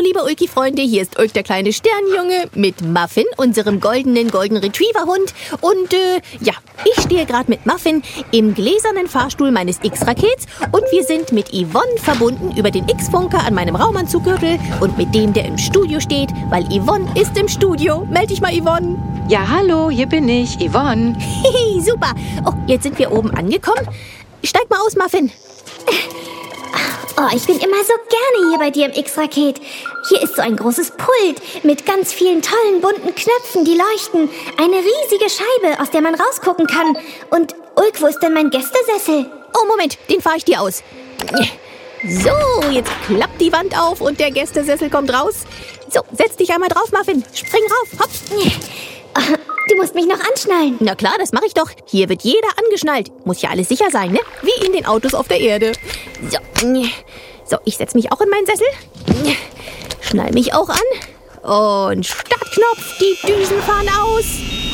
liebe Ulki-Freunde, hier ist Ulk, der kleine Sternjunge, mit Muffin, unserem Golden Retriever-Hund. Und ich stehe gerade mit Muffin im gläsernen Fahrstuhl meines X-Rakets und wir sind mit Yvonne verbunden über den X-Funker an meinem Raumanzuggürtel und mit dem, der im Studio steht, weil Yvonne ist im Studio. Meld dich mal, Yvonne. Ja, hallo, hier bin ich, Yvonne. Hihi, super. Oh, jetzt sind wir oben angekommen. Steig mal aus, Muffin. Oh, ich bin immer so gerne hier bei dir im X-Raket. Hier ist so ein großes Pult mit ganz vielen tollen bunten Knöpfen, die leuchten. Eine riesige Scheibe, aus der man rausgucken kann. Und Ulk, wo ist denn mein Gästesessel? Oh, Moment, den fahre ich dir aus. So, jetzt klappt die Wand auf und der Gästesessel kommt raus. So, setz dich einmal drauf, Muffin. Spring rauf, hopp. Du musst mich noch anschnallen. Na klar, das mache ich doch. Hier wird jeder angeschnallt. Muss ja alles sicher sein, ne? Wie in den Autos auf der Erde. So, ich setze mich auch in meinen Sessel. Schnall mich auch an. Und Startknopf, die Düsen fahren aus.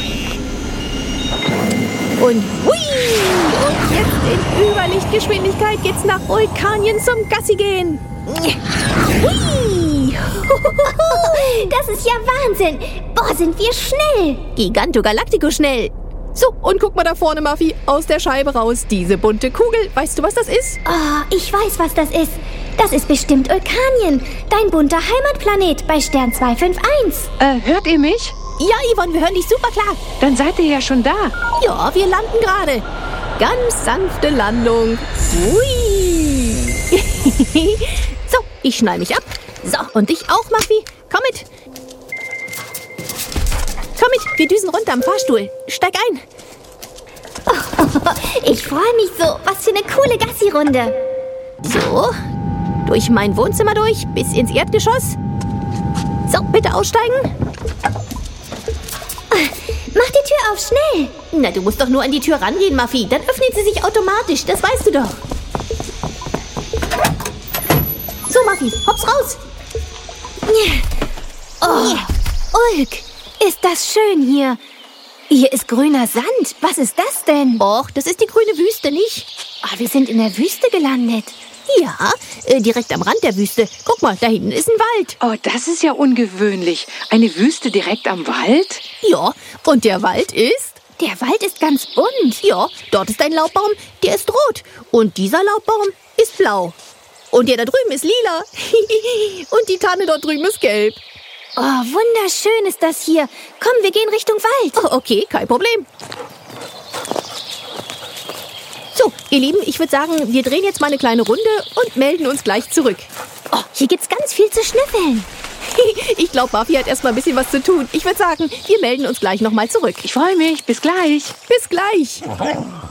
Und hui! Und jetzt in Überlichtgeschwindigkeit geht's nach Ulkanien zum Gassi gehen. Hui! Das ist ja Wahnsinn. Boah, sind wir schnell. Giganto Galactico schnell. So, und guck mal da vorne, Muffy, aus der Scheibe raus. Diese bunte Kugel. Weißt du, was das ist? Oh, ich weiß, was das ist. Das ist bestimmt Ulkanien. Dein bunter Heimatplanet bei Stern 251. Hört ihr mich? Ja, Yvonne, wir hören dich super klar. Dann seid ihr ja schon da. Ja, wir landen gerade. Ganz sanfte Landung. Hui! So, ich schnall mich ab. So, und dich auch, Muffy. Komm mit. Komm mit, wir düsen runter am Fahrstuhl. Steig ein. Ich freue mich so. Was für eine coole Gassi-Runde. So, durch mein Wohnzimmer durch, bis ins Erdgeschoss. So, bitte aussteigen. Mach die Tür auf, schnell. Na, du musst doch nur an die Tür rangehen, Muffy. Dann öffnet sie sich automatisch, das weißt du doch. So, Muffy, hops raus. Oh, Ulk, ist das schön hier. Hier ist grüner Sand. Was ist das denn? Och, das ist die grüne Wüste, nicht? Oh, wir sind in der Wüste gelandet. Ja, direkt am Rand der Wüste. Guck mal, da hinten ist ein Wald. Oh, das ist ja ungewöhnlich. Eine Wüste direkt am Wald? Ja, und der Wald ist? Der Wald ist ganz bunt. Ja, dort ist ein Laubbaum, der ist rot. Und dieser Laubbaum ist blau. Und der da drüben ist lila. Und die Tanne dort drüben ist gelb. Oh, wunderschön ist das hier. Komm, wir gehen Richtung Wald. Oh, okay, kein Problem. So, ihr Lieben, ich würde sagen, wir drehen jetzt mal eine kleine Runde und melden uns gleich zurück. Oh, hier gibt's ganz viel zu schnüffeln. Ich glaube, Muffy hat erstmal ein bisschen was zu tun. Ich würde sagen, wir melden uns gleich nochmal zurück. Ich freue mich. Bis gleich. Bis gleich.